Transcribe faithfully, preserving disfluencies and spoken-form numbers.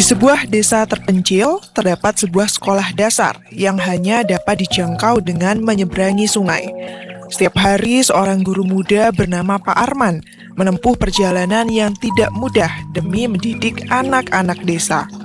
Di sebuah desa terpencil, terdapat sebuah sekolah dasar yang hanya dapat dijangkau dengan menyeberangi sungai. Setiap hari, seorang guru muda bernama Pak Arman menempuh perjalanan yang tidak mudah demi mendidik anak-anak desa.